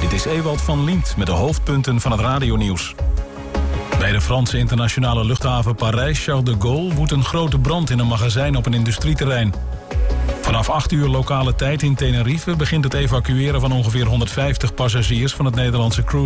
Dit is Ewald van Liemt met de hoofdpunten van het radionieuws. Bij de Franse internationale luchthaven Parijs-Charles de Gaulle woedt een grote brand in een magazijn op een industrieterrein. Vanaf 8 uur lokale tijd in Tenerife begint het evacueren van ongeveer 150 passagiers van het Nederlandse cruise.